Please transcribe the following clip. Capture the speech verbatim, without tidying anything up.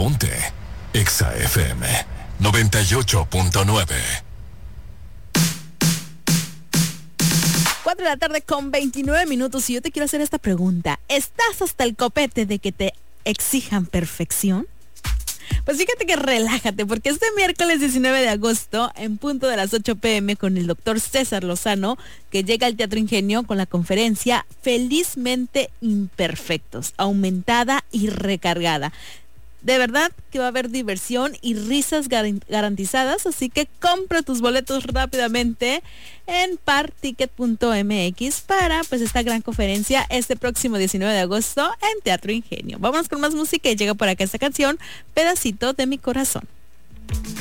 Ponte Exa F M noventa y ocho punto nueve. cuatro de la tarde con veintinueve minutos y yo te quiero hacer esta pregunta. ¿Estás hasta el copete de que te exijan perfección? Pues fíjate que relájate, porque este miércoles diecinueve de agosto, en punto de las ocho pm, con el doctor César Lozano, que llega al Teatro Ingenio con la conferencia Felizmente Imperfectos, aumentada y recargada. De verdad que va a haber diversión y risas gar- garantizadas, así que compra tus boletos rápidamente en particket punto m x para pues esta gran conferencia este próximo diecinueve de agosto en Teatro Ingenio. Vámonos con más música y llega por acá esta canción, Pedacito de mi corazón.